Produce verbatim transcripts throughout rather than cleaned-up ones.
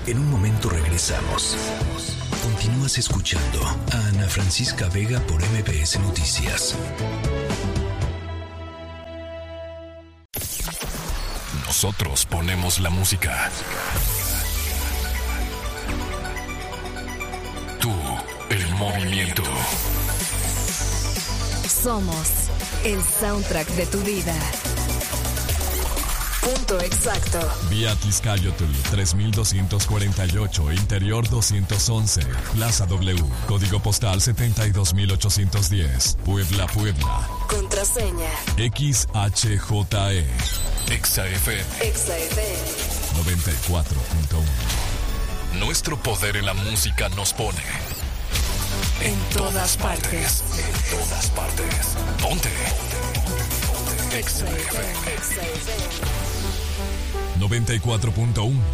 En un momento regresamos. Continúas escuchando a Ana Francisca Vega por M B S Noticias. Nosotros ponemos la música. Tú, el movimiento. Somos el soundtrack de tu vida. Punto exacto. Vía Tizcayotl tres mil doscientos cuarenta y ocho, Interior doscientos once, Plaza W, Código Postal setenta y dos mil ochocientos diez, Puebla, Puebla. Contraseña X H J E. Exa F M. Exa F M noventa y cuatro punto uno. Nuestro poder en la música nos pone en todas partes. En todas partes. Ponte. Exa F M. Exa F M noventa y cuatro punto uno.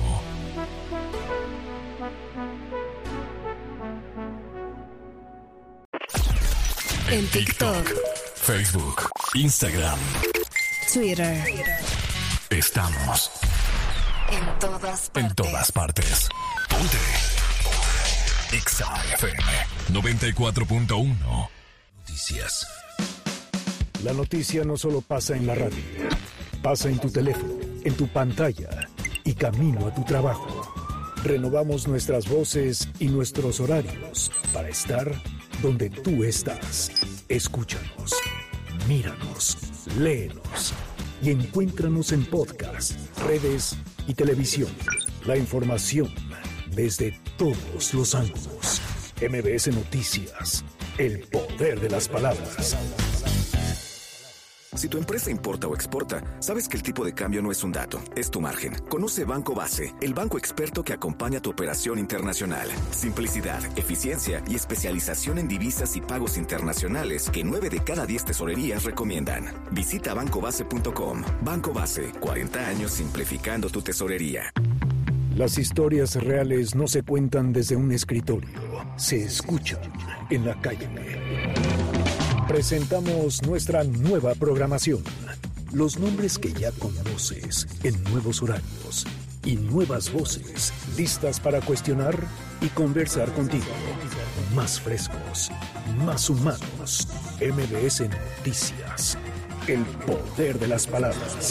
En TikTok, Facebook, Instagram, Twitter. Estamos en todas partes. en todas partes. Ponte. Exa F M noventa y cuatro punto uno. Noticias. La noticia no solo pasa en la radio, pasa en tu teléfono, en tu pantalla y camino a tu trabajo. Renovamos nuestras voces y nuestros horarios para estar donde tú estás. Escúchanos, míranos, léenos y encuéntranos en podcast, redes y televisión. La información desde todos los ángulos. M B S Noticias, el poder de las palabras. Si tu empresa importa o exporta, sabes que el tipo de cambio no es un dato, es tu margen. Conoce Banco Base, el banco experto que acompaña tu operación internacional. Simplicidad, eficiencia y especialización en divisas y pagos internacionales que nueve de cada diez tesorerías recomiendan. Visita banco base punto com. Banco Base, cuarenta años simplificando tu tesorería. Las historias reales no se cuentan desde un escritorio, se escuchan en la calle. Presentamos nuestra nueva programación. Los nombres que ya conoces en nuevos horarios y nuevas voces listas para cuestionar y conversar contigo. Más frescos, más humanos. M B S Noticias. El poder de las palabras.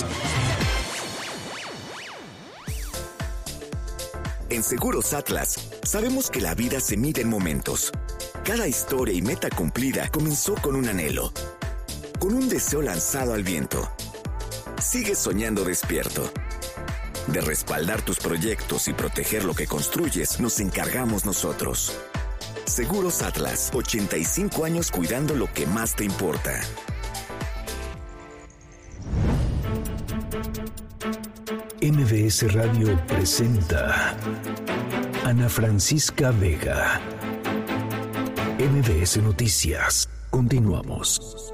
En Seguros Atlas, sabemos que la vida se mide en momentos. Cada historia y meta cumplida comenzó con un anhelo, con un deseo lanzado al viento. Sigues soñando despierto. De respaldar tus proyectos y proteger lo que construyes, nos encargamos nosotros. Seguros Atlas, ochenta y cinco años cuidando lo que más te importa. M B S Radio presenta Ana Francisca Vega. M B S Noticias. Continuamos.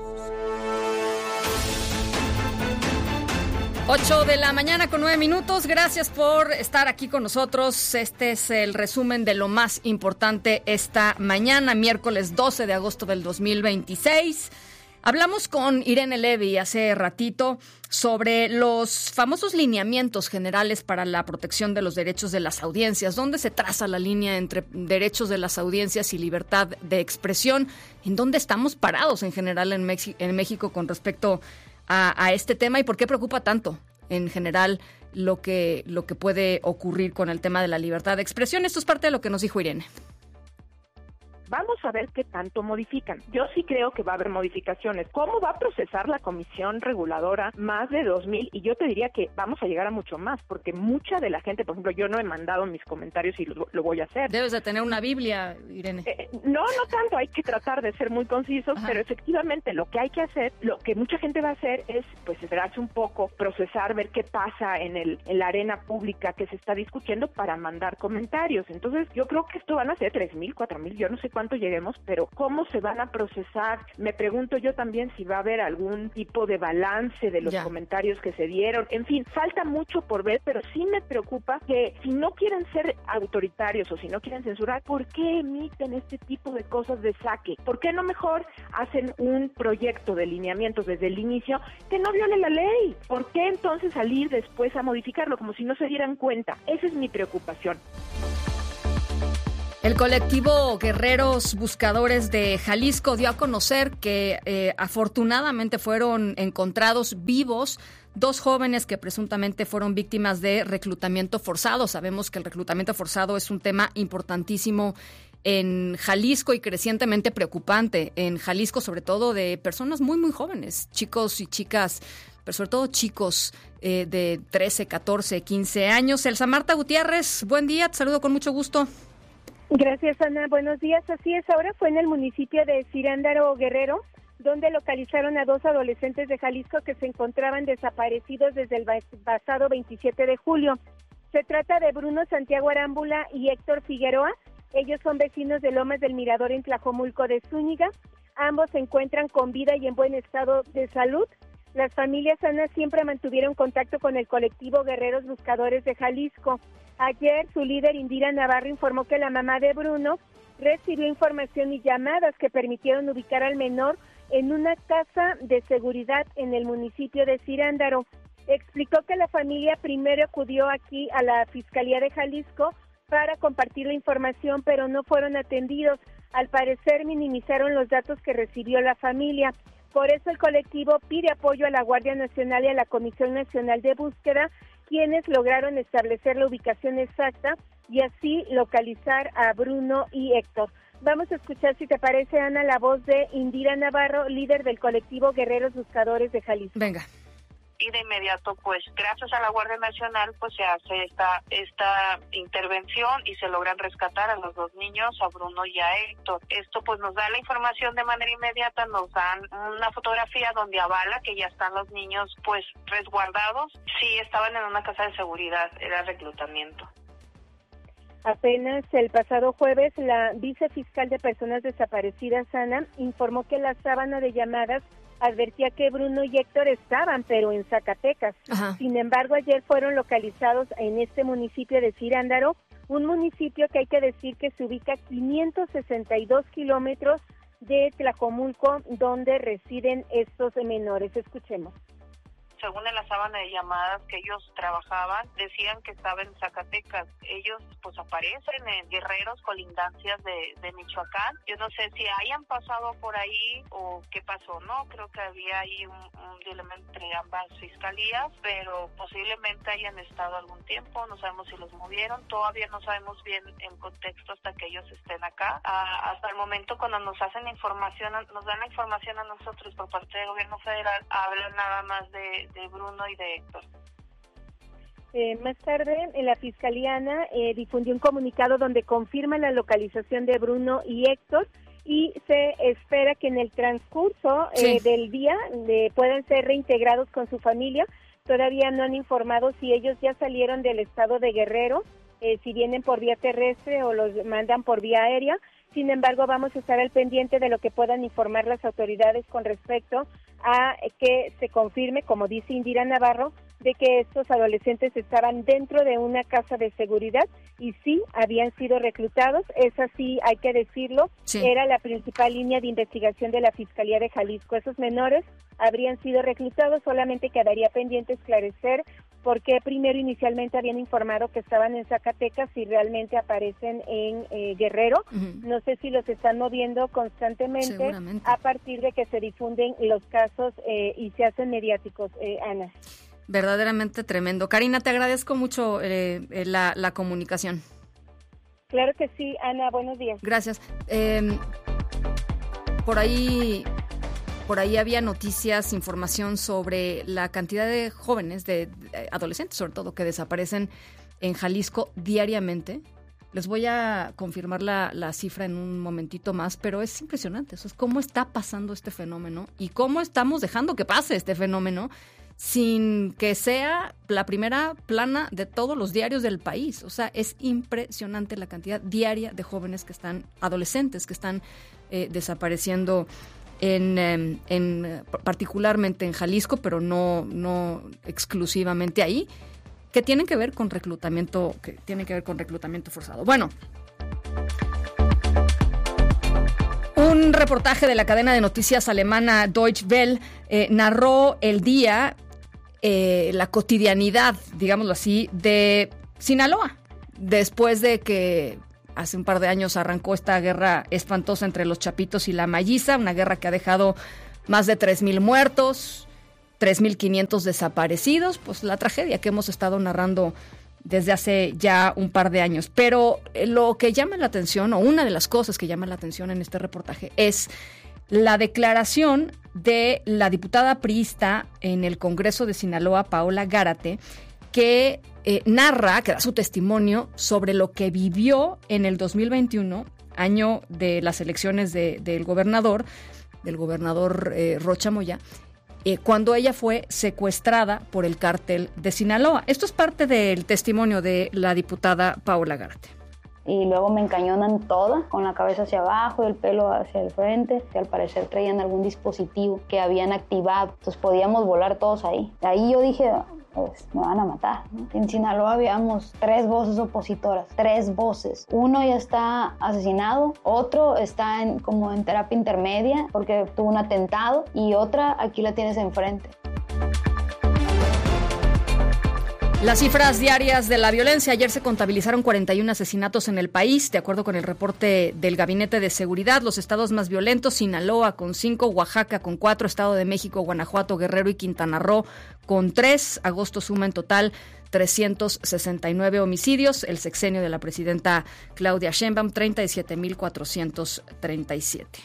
ocho de la mañana con nueve minutos. Gracias por estar aquí con nosotros. Este es el resumen de lo más importante esta mañana, miércoles doce de agosto del dos mil veintiséis. Hablamos con Irene Levy hace ratito sobre los famosos lineamientos generales para la protección de los derechos de las audiencias. ¿Dónde se traza la línea entre derechos de las audiencias y libertad de expresión? ¿En dónde estamos parados en general en, Mex- en México con respecto a, a este tema? ¿Y por qué preocupa tanto en general lo que, lo que puede ocurrir con el tema de la libertad de expresión? Esto es parte de lo que nos dijo Irene. Vamos a ver qué tanto modifican. Yo sí creo que va a haber modificaciones. ¿Cómo va a procesar la Comisión Reguladora más de dos mil? Y yo te diría que vamos a llegar a mucho más, porque mucha de la gente, por ejemplo, yo no he mandado mis comentarios y lo, lo voy a hacer. Debes de tener una Biblia, Irene. Eh, no, no tanto, hay que tratar de ser muy concisos, Ajá. Pero efectivamente lo que hay que hacer, lo que mucha gente va a hacer es, pues, esperarse un poco, procesar, ver qué pasa en el en la arena pública que se está discutiendo para mandar comentarios. Entonces, yo creo que esto van a ser tres mil, cuatro mil, yo no sé cuántos cuánto lleguemos, pero ¿cómo se van a procesar? Me pregunto yo también si va a haber algún tipo de balance de los ya. comentarios que se dieron. En fin, falta mucho por ver, pero sí me preocupa que si no quieren ser autoritarios o si no quieren censurar, ¿por qué emiten este tipo de cosas de saque? ¿Por qué no mejor hacen un proyecto de lineamientos desde el inicio que no viole la ley? ¿Por qué entonces salir después a modificarlo como si no se dieran cuenta? Esa es mi preocupación. El colectivo Guerreros Buscadores de Jalisco dio a conocer que eh, afortunadamente fueron encontrados vivos dos jóvenes que presuntamente fueron víctimas de reclutamiento forzado. Sabemos que el reclutamiento forzado es un tema importantísimo en Jalisco y crecientemente preocupante en Jalisco, sobre todo de personas muy, muy jóvenes, chicos y chicas, pero sobre todo chicos eh, de trece, catorce, quince años. Elsa Marta Gutiérrez, buen día, te saludo con mucho gusto. Gracias, Ana. Buenos días. Así es, ahora fue en el municipio de Cirándaro, Guerrero, donde localizaron a dos adolescentes de Jalisco que se encontraban desaparecidos desde el pasado veintisiete de julio. Se trata de Bruno Santiago Arámbula y Héctor Figueroa. Ellos son vecinos de Lomas del Mirador en Tlajomulco de Zúñiga. Ambos se encuentran con vida y en buen estado de salud. Las familias sanas siempre mantuvieron contacto con el colectivo Guerreros Buscadores de Jalisco. Ayer, su líder, Indira Navarro, informó que la mamá de Bruno recibió información y llamadas que permitieron ubicar al menor en una casa de seguridad en el municipio de Cirándaro. Explicó que la familia primero acudió aquí a la Fiscalía de Jalisco para compartir la información, pero no fueron atendidos. Al parecer, minimizaron los datos que recibió la familia. Por eso el colectivo pide apoyo a la Guardia Nacional y a la Comisión Nacional de Búsqueda, quienes lograron establecer la ubicación exacta y así localizar a Bruno y Héctor. Vamos a escuchar, si te parece, Ana, la voz de Indira Navarro, líder del colectivo Guerreros Buscadores de Jalisco. Venga. Y de inmediato, pues, gracias a la Guardia Nacional, pues se hace esta esta intervención y se logran rescatar a los dos niños, a Bruno y a Héctor. Esto, pues, nos da la información de manera inmediata, nos dan una fotografía donde avala que ya están los niños, pues, resguardados. Sí, estaban en una casa de seguridad, era reclutamiento. Apenas el pasado jueves, la vicefiscal de Personas Desaparecidas, Ana, informó que la sábana de llamadas advertía que Bruno y Héctor estaban, pero en Zacatecas. Ajá. Sin embargo, ayer fueron localizados en este municipio de Cirándaro, un municipio que hay que decir que se ubica a quinientos sesenta y dos kilómetros de Tlajomulco, donde residen estos menores. Escuchemos. Según en la sábana de llamadas que ellos trabajaban, decían que estaban en Zacatecas. Ellos pues aparecen en Guerreros, colindancias de, de Michoacán. Yo no sé si hayan pasado por ahí o qué pasó, ¿no? Creo que había ahí un, un dilema entre ambas fiscalías, pero posiblemente hayan estado algún tiempo, no sabemos si los movieron, todavía no sabemos bien el contexto hasta que ellos estén acá. Ah, hasta el momento cuando nos hacen información, nos dan la información a nosotros por parte del gobierno federal, hablan nada más de de Bruno y de Héctor. Eh, más tarde, en la Fiscalía, Ana, eh, difundió un comunicado donde confirma la localización de Bruno y Héctor y se espera que en el transcurso sí. eh, del día eh, puedan ser reintegrados con su familia. Todavía no han informado si ellos ya salieron del estado de Guerrero, eh, si vienen por vía terrestre o los mandan por vía aérea. Sin embargo, vamos a estar al pendiente de lo que puedan informar las autoridades con respecto a que se confirme, como dice Indira Navarro, de que estos adolescentes estaban dentro de una casa de seguridad y sí habían sido reclutados. Es así, hay que decirlo, sí. Era la principal línea de investigación de la Fiscalía de Jalisco. Esos menores habrían sido reclutados, solamente quedaría pendiente esclarecer por qué primero inicialmente habían informado que estaban en Zacatecas y realmente aparecen en eh, Guerrero. Uh-huh. No sé si los están moviendo constantemente a partir de que se difunden los casos eh, y se hacen mediáticos, eh, Ana. Verdaderamente tremendo. Karina, te agradezco mucho eh, eh, la, la comunicación. Claro que sí, Ana, buenos días. Gracias. Eh, por ahí... Por ahí había noticias, información sobre la cantidad de jóvenes, de, de adolescentes sobre todo, que desaparecen en Jalisco diariamente. Les voy a confirmar la, la cifra en un momentito más, pero es impresionante. Eso es cómo está pasando este fenómeno y cómo estamos dejando que pase este fenómeno sin que sea la primera plana de todos los diarios del país. O sea, es impresionante la cantidad diaria de jóvenes que están, adolescentes que están eh, desapareciendo en, en, en particularmente en Jalisco, pero no, no exclusivamente ahí, que tienen que ver con reclutamiento, que tienen que ver con reclutamiento forzado. Bueno, un reportaje de la cadena de noticias alemana Deutsche Welle eh, narró el día, eh, la cotidianidad, digámoslo así, de Sinaloa, después de que hace un par de años arrancó esta guerra espantosa entre los chapitos y la malliza, una guerra que ha dejado más de tres mil muertos, tres mil quinientos desaparecidos, pues la tragedia que hemos estado narrando desde hace ya un par de años. Pero lo que llama la atención, o una de las cosas que llama la atención en este reportaje, es la declaración de la diputada priista en el Congreso de Sinaloa, Paola Gárate, que eh, narra, que da su testimonio sobre lo que vivió en el dos mil veintiuno, año de las elecciones de, del gobernador, del gobernador eh, Rocha Moya, Eh, cuando ella fue secuestrada por el cártel de Sinaloa. Esto es parte del testimonio de la diputada Paola Gárate. Y luego me encañonan toda, con la cabeza hacia abajo y el pelo hacia el frente, que al parecer traían algún dispositivo que habían activado, entonces podíamos volar todos ahí. Ahí yo dije, pues me van a matar, ¿no? En Sinaloa habíamos tres voces opositoras, tres voces. Uno ya está asesinado, otro está en, como en terapia intermedia porque tuvo un atentado, y otra aquí la tienes enfrente. Las cifras diarias de la violencia. Ayer se contabilizaron cuarenta y uno asesinatos en el país, de acuerdo con el reporte del Gabinete de Seguridad. Los estados más violentos: Sinaloa con cinco, Oaxaca con cuatro, Estado de México, Guanajuato, Guerrero y Quintana Roo con tres. Agosto suma en total trescientos sesenta y nueve homicidios. El sexenio de la presidenta Claudia Sheinbaum, treinta y siete mil cuatrocientos treinta y siete.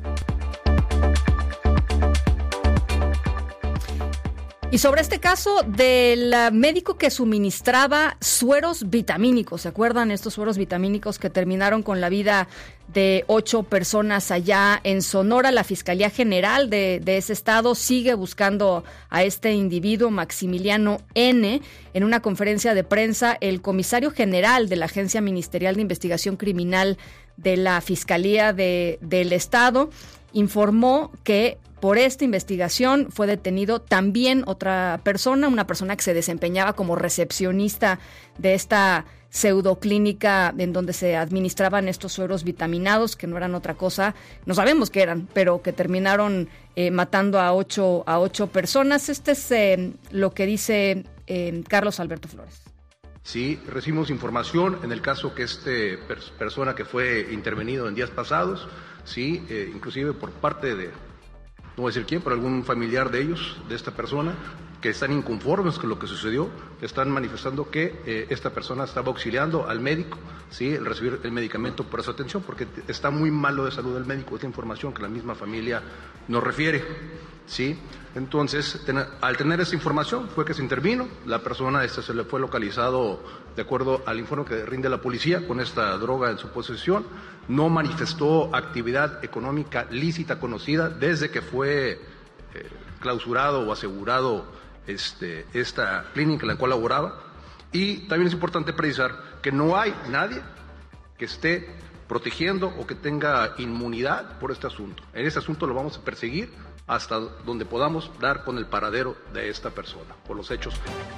Y sobre este caso del médico que suministraba sueros vitamínicos, ¿se acuerdan? Estos sueros vitamínicos que terminaron con la vida de ocho personas allá en Sonora. La Fiscalía General de, de ese estado sigue buscando a este individuo, Maximiliano N. En una conferencia de prensa, el comisario general de la Agencia Ministerial de Investigación Criminal de la Fiscalía de, del Estado informó que por esta investigación fue detenido también otra persona, una persona que se desempeñaba como recepcionista de esta pseudoclínica en donde se administraban estos sueros vitaminados, que no eran otra cosa, no sabemos qué eran, pero que terminaron eh, matando a ocho, a ocho personas. Este es eh, lo que dice eh, Carlos Alberto Flores. Sí, recibimos información en el caso que este pers- persona que fue intervenido en días pasados, sí, eh, inclusive por parte de, no voy a decir quién, pero algún familiar de ellos, de esta persona, que están inconformes con lo que sucedió, están manifestando que eh, esta persona estaba auxiliando al médico, sí, el recibir el medicamento por su atención, porque está muy malo de salud el médico, esta información que la misma familia nos refiere, sí. Entonces, ten, al tener esta información fue que se intervino, la persona esta se le fue localizado de acuerdo al informe que rinde la policía con esta droga en su posesión, no manifestó actividad económica lícita conocida desde que fue eh, clausurado o asegurado este, esta clínica en la cual laboraba, y también es importante precisar que no hay nadie que esté protegiendo o que tenga inmunidad por este asunto. En este asunto lo vamos a perseguir hasta donde podamos dar con el paradero de esta persona, por los hechos.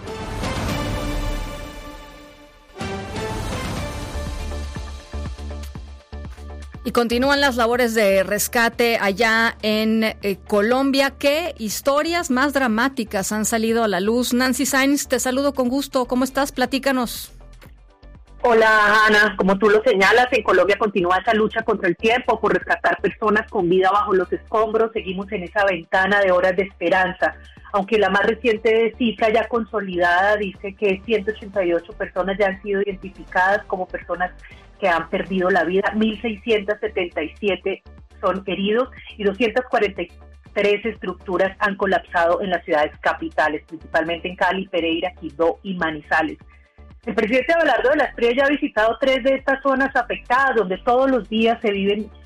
Y continúan las labores de rescate allá en eh, Colombia. ¿Qué historias más dramáticas han salido a la luz? Nancy Sainz, te saludo con gusto. ¿Cómo estás? Platícanos. Hola, Ana. Como tú lo señalas, en Colombia continúa esa lucha contra el tiempo por rescatar personas con vida bajo los escombros. Seguimos en esa ventana de horas de esperanza. Aunque la más reciente cifra ya consolidada dice que ciento ochenta y ocho personas ya han sido identificadas como personas que han perdido la vida, mil seiscientos setenta y siete son heridos y doscientas cuarenta y tres estructuras han colapsado en las ciudades capitales, principalmente en Cali, Pereira, Quibdó y Manizales. El presidente Abelardo de la Espriella ya ha visitado tres de estas zonas afectadas, donde todos los días se viven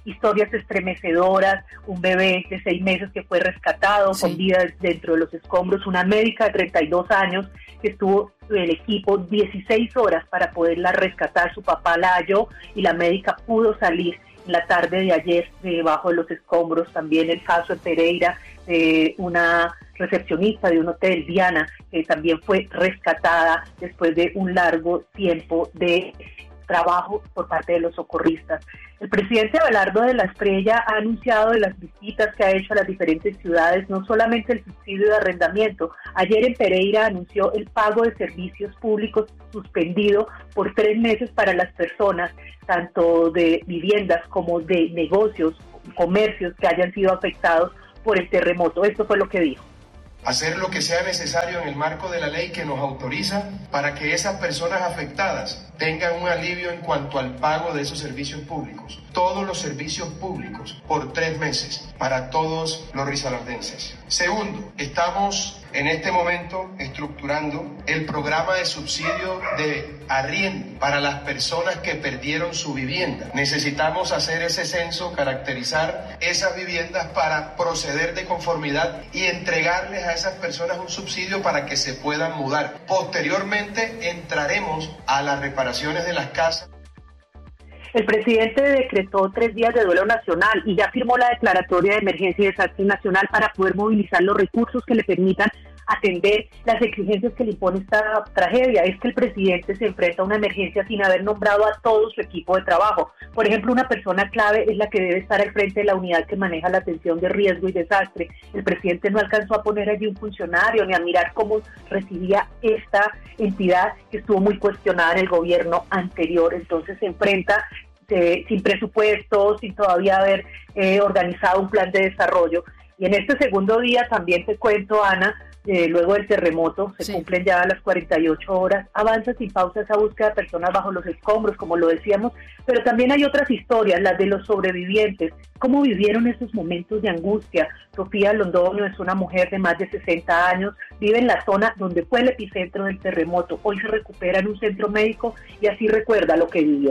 historias estremecedoras, un bebé de seis meses que fue rescatado sí. con vida dentro de los escombros, una médica de treinta y dos años que estuvo el equipo dieciséis horas para poderla rescatar, su papá la halló y la médica pudo salir en la tarde de ayer debajo de los escombros. También el caso de Pereira, de una recepcionista de un hotel, Diana, que también fue rescatada después de un largo tiempo de trabajo por parte de los socorristas. El presidente Abelardo de la Estrella ha anunciado de las visitas que ha hecho a las diferentes ciudades, no solamente el subsidio de arrendamiento. Ayer en Pereira anunció el pago de servicios públicos suspendido por tres meses para las personas, tanto de viviendas como de negocios, comercios que hayan sido afectados por el terremoto. Esto fue lo que dijo. Hacer lo que sea necesario en el marco de la ley que nos autoriza para que esas personas afectadas tengan un alivio en cuanto al pago de esos servicios públicos. Todos los servicios públicos por tres meses para todos los risaraldenses. Segundo, estamos en este momento estructurando el programa de subsidio de arriendo para las personas que perdieron su vivienda. Necesitamos hacer ese censo, caracterizar esas viviendas para proceder de conformidad y entregarles a esas personas un subsidio para que se puedan mudar. Posteriormente entraremos a las reparaciones de las casas. El presidente decretó tres días de duelo nacional y ya firmó la declaratoria de emergencia y desastre nacional para poder movilizar los recursos que le permitan atender las exigencias que le impone esta tragedia. Es que el presidente se enfrenta a una emergencia sin haber nombrado a todo su equipo de trabajo. Por ejemplo, una persona clave es la que debe estar al frente de la unidad que maneja la atención de riesgo y desastre. El presidente no alcanzó a poner allí un funcionario ni a mirar cómo recibía esta entidad que estuvo muy cuestionada en el gobierno anterior. Entonces se enfrenta eh, sin presupuesto, sin todavía haber eh, organizado un plan de desarrollo. Y en este segundo día también te cuento, Ana, Eh, luego del terremoto, se sí. cumplen ya las cuarenta y ocho horas, avanza sin pausa esa búsqueda de personas bajo los escombros, como lo decíamos, pero también hay otras historias, las de los sobrevivientes, cómo vivieron esos momentos de angustia. Sofía Londoño es una mujer de más de sesenta años, vive en la zona donde fue el epicentro del terremoto, hoy se recupera en un centro médico y así recuerda lo que vivió.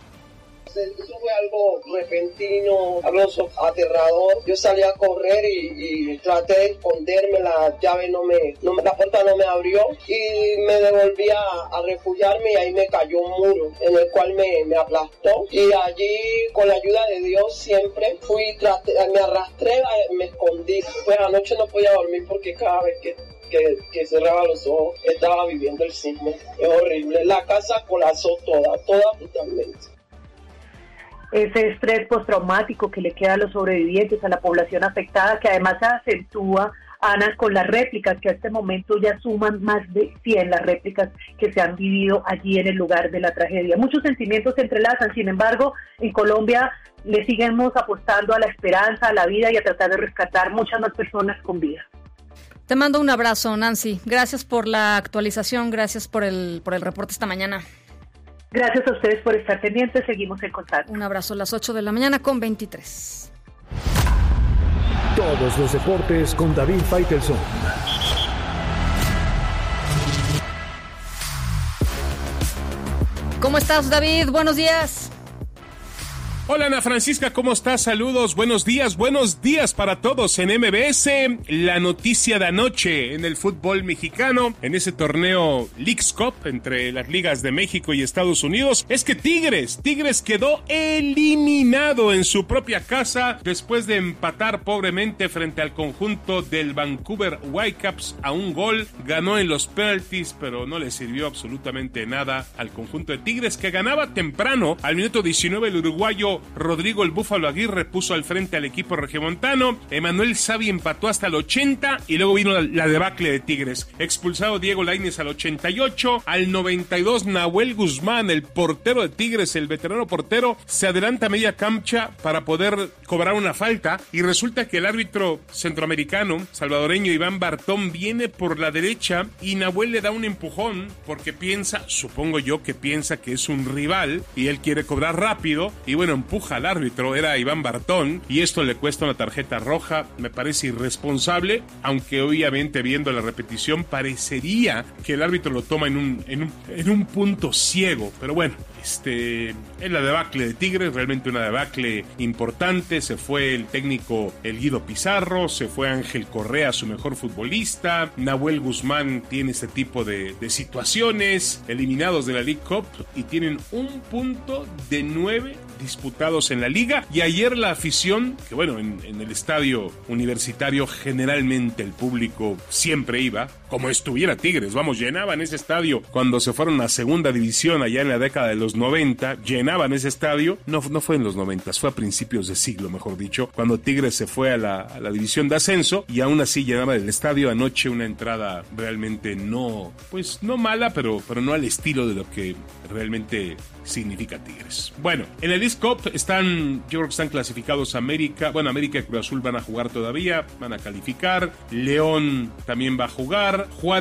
Eso fue algo repentino, algo aterrador. Yo salí a correr y, y traté de esconderme, la llave no me, no me, la puerta no me abrió y me devolví a, a refugiarme y ahí me cayó un muro en el cual me, me aplastó y allí con la ayuda de Dios siempre fui, traté, me arrastré, me escondí. Pues anoche no podía dormir porque cada vez que Que, que cerraba los ojos, estaba viviendo el sismo. Es horrible. La casa colapsó toda, toda totalmente. Ese estrés postraumático que le queda a los sobrevivientes, a la población afectada, que además se acentúa, Ana, con las réplicas, que a este momento ya suman más de cien las réplicas que se han vivido allí en el lugar de la tragedia. Muchos sentimientos se entrelazan, sin embargo, en Colombia le seguimos apostando a la esperanza, a la vida y a tratar de rescatar muchas más personas con vida. Te mando un abrazo, Nancy. Gracias por la actualización, gracias por el, por el reporte esta mañana. Gracias a ustedes por estar pendientes, seguimos en contacto. Un abrazo a las ocho de la mañana con veintitrés. Todos los deportes con David Faitelson. ¿Cómo estás, David? Buenos días. Hola Ana Francisca, ¿cómo estás? Saludos, buenos días, buenos días para todos en M B S. La noticia de anoche en el fútbol mexicano, en ese torneo Leagues Cup entre las ligas de México y Estados Unidos, es que Tigres, Tigres quedó eliminado en su propia casa después de empatar pobremente frente al conjunto del Vancouver Whitecaps a un gol. Ganó en los penalties, pero no le sirvió absolutamente nada al conjunto de Tigres, que ganaba temprano. Al minuto diecinueve el uruguayo Rodrigo el Búfalo Aguirre puso al frente al equipo regiomontano. Emanuel Savi empató hasta el ochenta y luego vino la, la debacle de Tigres. Expulsado Diego Lainez al ochenta y ocho. Al noventa y dos Nahuel Guzmán, el portero de Tigres, el veterano portero, se adelanta a media cancha para poder cobrar una falta y resulta que el árbitro centroamericano, salvadoreño Iván Bartón, viene por la derecha y Nahuel le da un empujón porque piensa, supongo yo que piensa que es un rival y él quiere cobrar rápido y bueno, empuja al árbitro, era Iván Bartón, y esto le cuesta una tarjeta roja. Me parece irresponsable, aunque obviamente viendo la repetición parecería que el árbitro lo toma en un, en un, en un punto ciego, pero bueno, este, es la debacle de Tigres, realmente una debacle importante. Se fue el técnico el Guido Pizarro, se fue Ángel Correa, su mejor futbolista, Nahuel Guzmán tiene este tipo de, de situaciones, eliminados de la League Cup y tienen un punto de nueve disputados en la liga. Y ayer la afición, que bueno, en, en el estadio universitario generalmente el público siempre iba, como estuviera Tigres, vamos, llenaban ese estadio cuando se fueron a segunda división allá en la década de los noventa, llenaban ese estadio, no, no fue en los noventa, fue a principios de siglo, mejor dicho, cuando Tigres se fue a la, a la división de ascenso, y aún así llenaba el estadio. Anoche una entrada realmente no, pues no mala, pero, pero no al estilo de lo que realmente significa Tigres. Bueno, en el League Cup están, yo creo que están clasificados América, bueno, América y Cruz Azul van a jugar todavía, van a calificar, León también va a jugar, Juárez